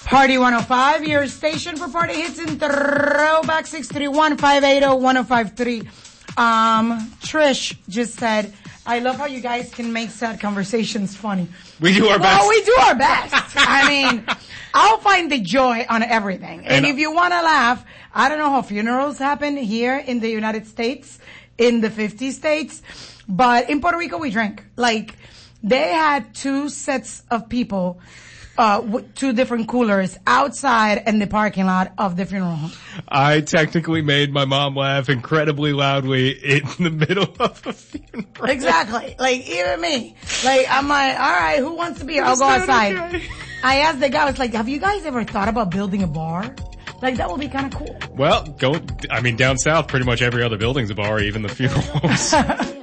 Party 105, your station for party hits and throwback 631-580-1053. Trish just said, I love how you guys can make sad conversations funny. We do our best. Well, we do our best. I mean, I'll find the joy on everything. And if you want to laugh, I don't know how funerals happen here in the United States, in the 50 states, but in Puerto Rico we drink. Like, they had two sets of people, with two different coolers outside in the parking lot of the funeral home. I technically made my mom laugh incredibly loudly in the middle of a funeral. Exactly. Like, even me. Like, I'm like, alright, who wants to be here? I'll go outside. Okay? I asked the guy, I was like, have you guys ever thought about building a bar? Like, that would be kind of cool. Well, down south, pretty much every other building's a bar, even the funeral homes.